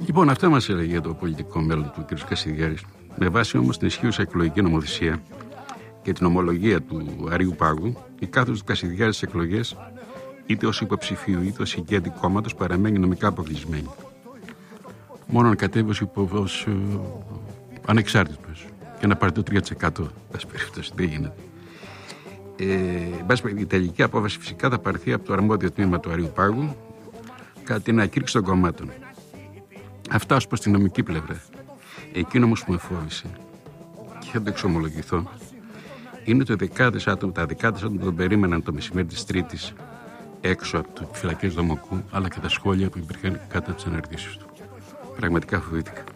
Λοιπόν, αυτά μας έλεγε για το πολιτικό μέλλον του κ. Κασιδιάρης. Με βάση όμως την ισχύουσα εκλογική νομοθεσία και την ομολογία του Αρείου Πάγου, η κάθοδος του Κασιδιάρη στις εκλογές, είτε ως υποψηφίου είτε ως ηγέτη κόμματος, παραμένει νομικά αποκλεισμένη. Μόνο αν κατέβει ως ανεξάρτητος και να πάρει το 3%. Δεν γίνεται. Η τελική απόφαση φυσικά θα πάρθει από το αρμόδιο τμήμα του Αρείου Πάγου κατά την ακήρυξη των κομμάτων. Αυτά ως προς την νομική πλευρά. Εκείνο όμως που με φόβησε και θα το εξομολογηθώ είναι ότι τα δεκάδες άτομα τον περίμεναν το μεσημέρι της Τρίτης έξω από τις φυλακές Δομοκού, αλλά και τα σχόλια που υπήρχαν κατά τις αναρτήσεις του. Πραγματικά φοβήθηκα.